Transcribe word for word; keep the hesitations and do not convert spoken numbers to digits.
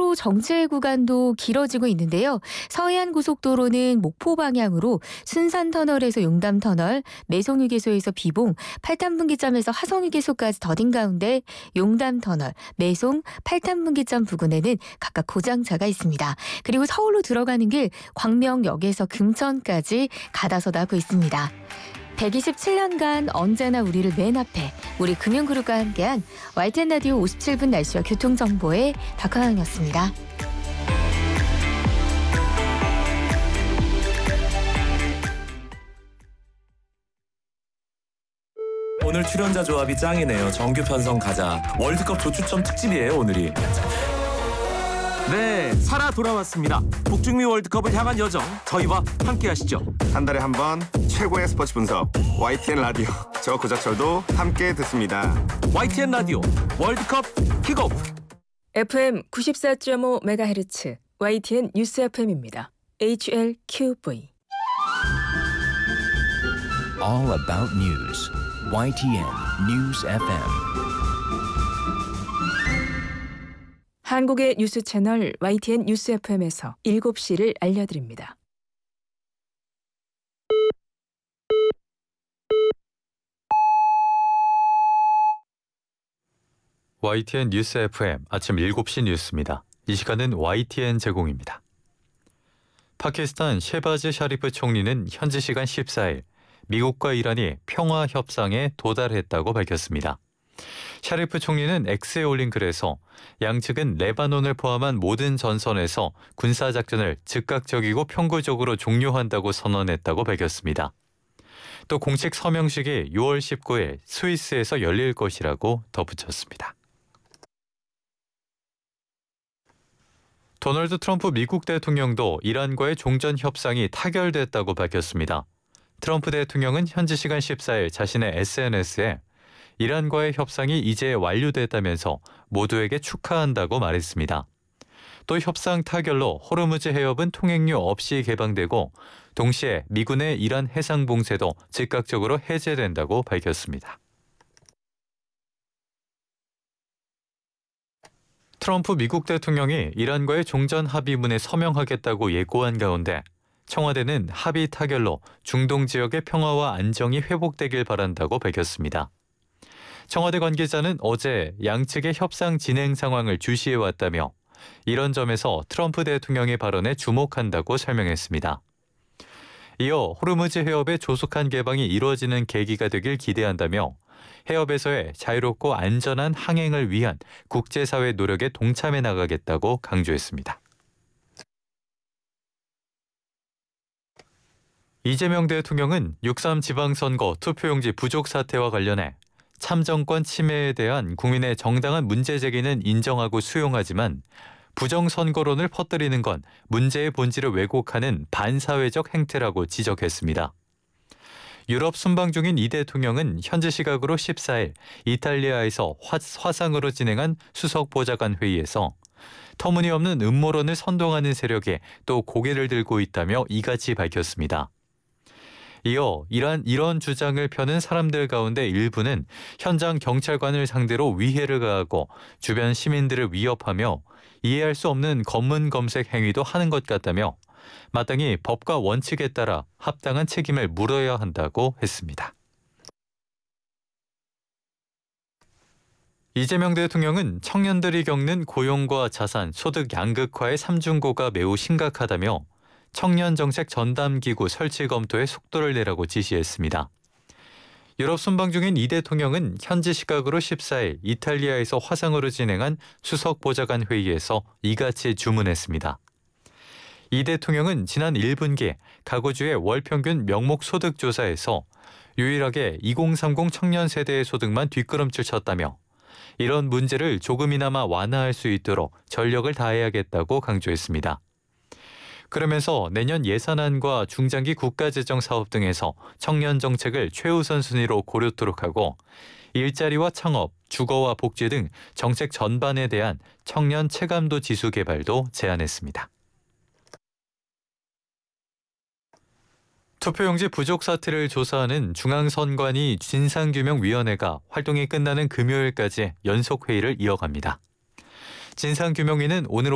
도로 정체 구간도 길어지고 있는데요. 서해안 고속도로는 목포 방향으로 순산터널에서 용담터널, 매송휴게소에서 비봉, 팔탄분기점에서 하성휴게소까지 더딘 가운데 용담터널, 매송, 팔탄분기점 부근에는 각각 고장차가 있습니다. 그리고 서울로 들어가는 길 광명역에서 금천까지 가다서 나고 있습니다. 백이십칠 년간 언제나 우리를 맨 앞에 우리 금융그룹과 함께한 와이티엔 라디오 오십칠 분 날씨와 교통정보의 박하영이었습니다. 오늘 출연자 조합이 짱이네요. 정규 편성 가자. 월드컵 조추첨 특집이에요, 오늘이. 네, 살아 돌아왔습니다. 북중미 월드컵을 향한 여정, 저희와 함께 하시죠. 한 달에 한 번 최고의 스포츠 분석 와이티엔 라디오, 저 고자철도 함께 듣습니다. 와이티엔 라디오 월드컵 킥오프. 에프엠 구십사 점 오 메가헤르츠 와이티엔 뉴스 에프엠입니다. 에이치엘큐브이. All about news. 와이티엔 News 에프엠. 한국의 뉴스 채널 와이티엔 뉴스 에프엠에서 일곱 시를 알려드립니다. 와이티엔 뉴스 에프엠 아침 일곱 시 뉴스입니다. 이 시간은 와이티엔 제공입니다. 파키스탄 셰바즈 샤리프 총리는 현지 시간 십사 일 미국과 이란이 평화 협상에 도달했다고 밝혔습니다. 샤리프 총리는 X에 올린 글에서 양측은 레바논을 포함한 모든 전선에서 군사작전을 즉각적이고 평구적으로 종료한다고 선언했다고 밝혔습니다. 또 공식 서명식이 유월 십구일 스위스에서 열릴 것이라고 덧붙였습니다. 도널드 트럼프 미국 대통령도 이란과의 종전 협상이 타결됐다고 밝혔습니다. 트럼프 대통령은 현지 시간 십사 일 자신의 에스엔에스에 이란과의 협상이 이제 완료됐다면서 모두에게 축하한다고 말했습니다. 또 협상 타결로 호르무즈 해협은 통행료 없이 개방되고 동시에 미군의 이란 해상 봉쇄도 즉각적으로 해제된다고 밝혔습니다. 트럼프 미국 대통령이 이란과의 종전 합의문에 서명하겠다고 예고한 가운데 청와대는 합의 타결로 중동 지역의 평화와 안정이 회복되길 바란다고 밝혔습니다. 청와대 관계자는 어제 양측의 협상 진행 상황을 주시해왔다며 이런 점에서 트럼프 대통령의 발언에 주목한다고 설명했습니다. 이어 호르무즈 해협의 조속한 개방이 이루어지는 계기가 되길 기대한다며 해협에서의 자유롭고 안전한 항행을 위한 국제사회 노력에 동참해 나가겠다고 강조했습니다. 이재명 대통령은 육삼 지방선거 투표용지 부족 사태와 관련해 참정권 침해에 대한 국민의 정당한 문제 제기는 인정하고 수용하지만 부정선거론을 퍼뜨리는 건 문제의 본질을 왜곡하는 반사회적 행태라고 지적했습니다. 유럽 순방 중인 이 대통령은 현지 시각으로 십사 일 이탈리아에서 화, 화상으로 진행한 수석 보좌관 회의에서 터무니없는 음모론을 선동하는 세력에 또 고개를 들고 있다며 이같이 밝혔습니다. 이어 이란 이런 주장을 펴는 사람들 가운데 일부는 현장 경찰관을 상대로 위해를 가하고 주변 시민들을 위협하며 이해할 수 없는 검문 검색 행위도 하는 것 같다며 마땅히 법과 원칙에 따라 합당한 책임을 물어야 한다고 했습니다. 이재명 대통령은 청년들이 겪는 고용과 자산, 소득 양극화의 삼중고가 매우 심각하다며 청년정책 전담기구 설치 검토에 속도를 내라고 지시했습니다. 유럽 순방 중인 이 대통령은 현지 시각으로 십사 일 이탈리아에서 화상으로 진행한 수석 보좌관 회의에서 이같이 주문했습니다. 이 대통령은 지난 일 분기 가구주의 월평균 명목 소득 조사에서 유일하게 이공삼공 청년 세대의 소득만 뒷걸음질 쳤다며 이런 문제를 조금이나마 완화할 수 있도록 전력을 다해야겠다고 강조했습니다. 그러면서 내년 예산안과 중장기 국가재정 사업 등에서 청년 정책을 최우선 순위로 고려토록 하고 일자리와 창업, 주거와 복지 등 정책 전반에 대한 청년 체감도 지수 개발도 제안했습니다. 투표용지 부족 사태를 조사하는 중앙선관위 진상규명위원회가 활동이 끝나는 금요일까지 연속회의를 이어갑니다. 진상규명위는 오늘